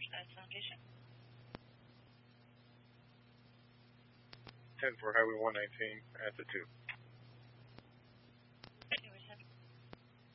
That's location. 10 for Highway 119 at the 2.